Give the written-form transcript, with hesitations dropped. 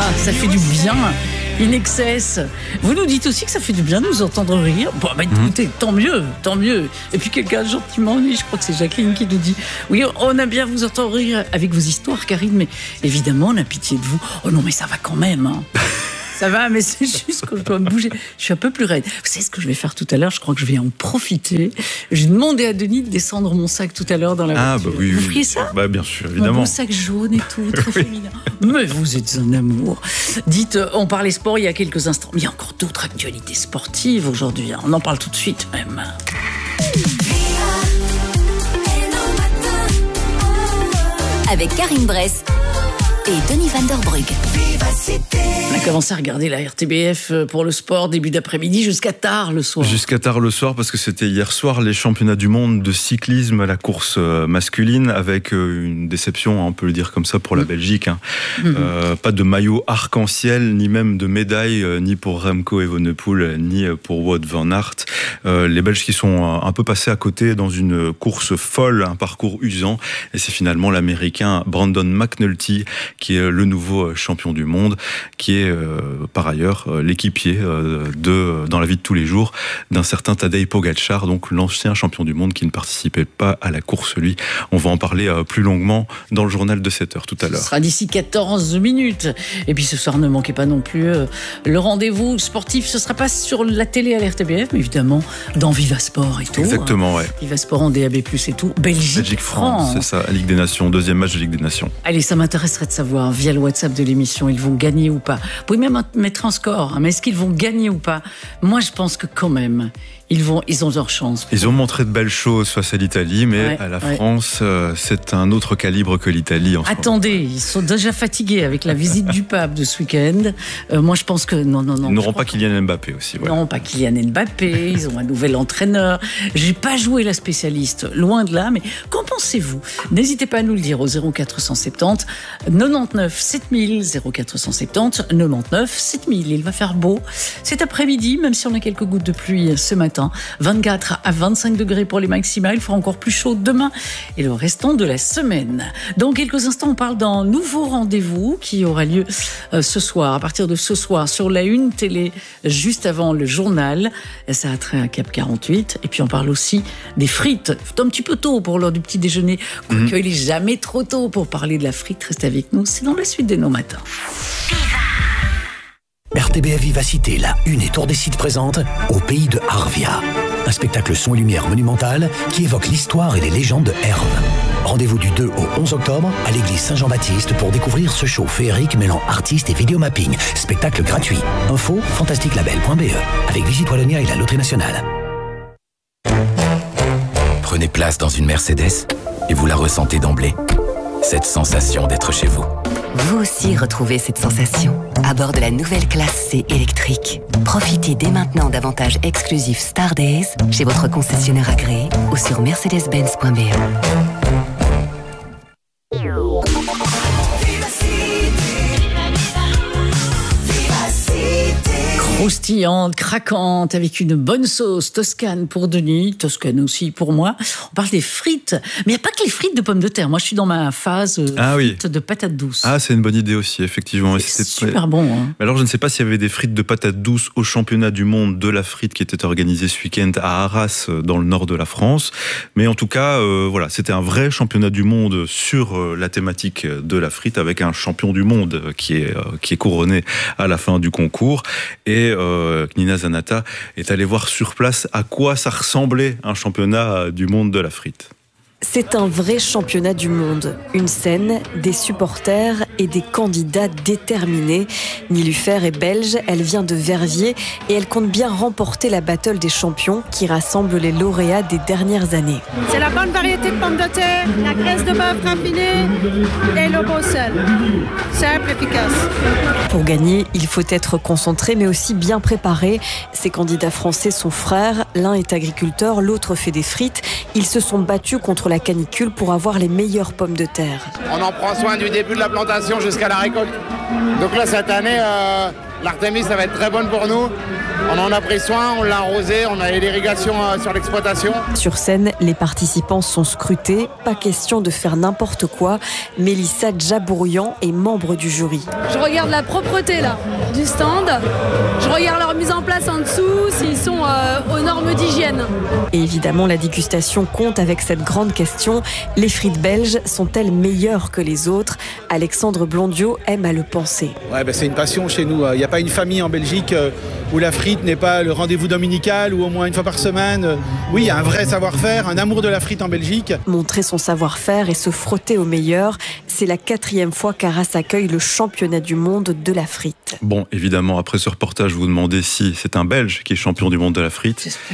ça fait du bien. In excess. Vous nous dites aussi que ça fait du bien de nous entendre rire. Bon, bah écoutez, tant mieux, tant mieux. Et puis quelqu'un gentiment dit, je crois que c'est Jacqueline qui nous dit, oui, on aime bien vous entendre rire avec vos histoires, Karine, mais évidemment, on a pitié de vous. Oh non, mais ça va quand même, hein. Ça va, mais c'est juste que je dois me bouger. Je suis un peu plus raide. Vous savez ce que je vais faire tout à l'heure? Je crois que je vais en profiter. J'ai demandé à Denis de descendre mon sac tout à l'heure dans la voiture. Bah oui, vous feriez ça? Bah bien sûr, évidemment. Mon sac jaune et tout, très féminin. Mais vous êtes un amour. Dites, on parlait sport il y a quelques instants. Mais il y a encore d'autres actualités sportives aujourd'hui. On en parle tout de suite même. Avec Karine Bress et Denis Van der Brugge. On a commencé à regarder la RTBF pour le sport début d'après-midi jusqu'à tard le soir. Jusqu'à tard le soir, parce que c'était hier soir les championnats du monde de cyclisme à la course masculine, avec une déception, on peut le dire comme ça, pour la Belgique. Pas de maillot arc-en-ciel, ni même de médaille, ni pour Remco Evenepoel, ni pour Wout van Aert. Les Belges qui sont un peu passés à côté dans une course folle, un parcours usant. Et c'est finalement l'Américain Brandon McNulty qui est le nouveau champion du monde, qui est par ailleurs l'équipier dans la vie de tous les jours d'un certain Tadej Pogačar, donc l'ancien champion du monde qui ne participait pas à la course, lui. On va en parler plus longuement dans le journal de 7h tout à l'heure. Ce sera d'ici 14 minutes. Et puis ce soir, ne manquez pas non plus le rendez-vous sportif. Ce ne sera pas sur la télé à l'RTBF, mais évidemment dans Viva Sport et tout. Exactement, ouais. Viva Sport en DAB+, et tout. Belgique-France. C'est ça, Ligue des Nations, deuxième match de Ligue des Nations. Allez, ça m'intéresserait de savoir, via le WhatsApp de l'émission, ils vont gagner ou pas. Vous pouvez même mettre un score, hein, mais est-ce qu'ils vont gagner ou pas? Moi, je pense que quand même, ils ont leur chance. Ils ont montré de belles choses face à l'Italie, mais à la France, c'est un autre calibre que l'Italie en ce moment. Attendez, ils sont déjà fatigués avec la visite du pape de ce week-end. Moi, je pense que non. Ils n'auront pas Kylian Mbappé aussi. Ouais. Non, pas Kylian Mbappé. Ils ont un nouvel entraîneur. J'ai pas joué la spécialiste, loin de là. Mais qu'en pensez-vous? N'hésitez pas à nous le dire au 0470 99 7000, 0470 99 7000. Il va faire beau cet après-midi, même si on a quelques gouttes de pluie ce matin. 24 à 25 degrés pour les maxima. Il fera encore plus chaud demain et le restant de la semaine. Dans quelques instants, on parle d'un nouveau rendez-vous qui aura lieu ce soir, à partir de ce soir, sur la Une télé, juste avant le journal. Ça a trait à Cap 48. Et puis on parle aussi des frites. C'est un petit peu tôt pour l'heure du petit déjeuner. Quoique il n'est jamais trop tôt pour parler de la frite. Restez avec nous, c'est dans la suite des Nos Matins. RTBF Vivacité, la Une et Tour des Sites présente Au pays de Arvia. Un spectacle son et lumière monumental qui évoque l'histoire et les légendes de Herve. Rendez-vous du 2 au 11 octobre à l'église Saint-Jean-Baptiste pour découvrir ce show féerique mêlant artistes et vidéomapping. Spectacle gratuit. Info fantasticlabel.be avec Visite Wallonia et la Loterie Nationale. Prenez place dans une Mercedes et vous la ressentez d'emblée. Cette sensation d'être chez vous. Vous aussi retrouvez cette sensation à bord de la nouvelle classe C électrique. Profitez dès maintenant d'avantages exclusifs Star Days chez votre concessionnaire agréé ou sur mercedes-benz.be. Croustillante, craquante, avec une bonne sauce toscane pour Denis, toscane aussi pour moi. On parle des frites, mais il n'y a pas que les frites de pommes de terre. Moi, je suis dans ma phase frites de patates douces. Ah, c'est une bonne idée aussi, effectivement. C'est super bon. Hein. Alors, je ne sais pas s'il y avait des frites de patates douces au championnat du monde de la frite qui était organisé ce week-end à Arras, dans le nord de la France. Mais en tout cas, voilà, c'était un vrai championnat du monde sur la thématique de la frite, avec un champion du monde qui est couronné à la fin du concours. Et Nina Zanata est allée voir sur place à quoi ça ressemblait un championnat du monde de la frite. C'est un vrai championnat du monde. Une scène, des supporters et des candidats déterminés. Nilufer est belge, elle vient de Verviers et elle compte bien remporter la battle des champions qui rassemble les lauréats des dernières années. C'est la bonne variété de pommes de terre, la graisse de bœuf raffinée et le beau sel. Simple, efficace. Pour gagner, il faut être concentré mais aussi bien préparé. Ces candidats français sont frères. L'un est agriculteur, l'autre fait des frites. Ils se sont battus contre la canicule pour avoir les meilleures pommes de terre. On en prend soin du début de la plantation jusqu'à la récolte. Donc là, cette année, l'Artémis, ça va être très bonne pour nous. On en a pris soin, on l'a arrosé, on a l'irrigation sur l'exploitation. Sur scène, les participants sont scrutés. Pas question de faire n'importe quoi. Mélissa Djabourian est membre du jury. Je regarde la propreté là, du stand. Je regarde leur mise en place en dessous, s'ils sont aux normes d'hygiène. Et évidemment, la dégustation compte avec cette grande question. Les frites belges sont-elles meilleures que les autres? Alexandre Blondiot aime à le penser. Ouais, c'est une passion chez nous. Il n'y a pas une famille en Belgique où la frite n'est pas le rendez-vous dominical ou au moins une fois par semaine. Oui, il y a un vrai savoir-faire, un amour de la frite en Belgique. Montrer son savoir-faire et se frotter au meilleur, c'est la 4e fois qu'Arras accueille le championnat du monde de la frite. Bon, évidemment, après ce reportage, vous vous demandez si c'est un Belge qui est champion du monde de la frite.